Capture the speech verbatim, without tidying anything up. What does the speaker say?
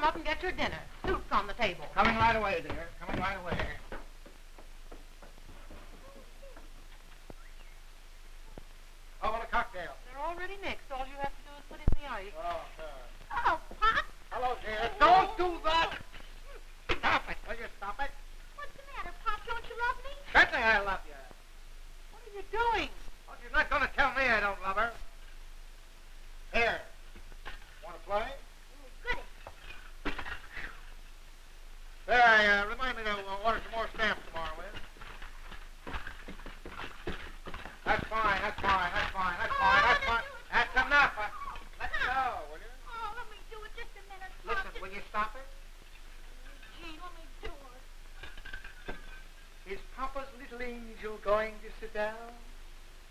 come up and get your dinner. Soup's on the table. Coming right away, dear. Coming right away.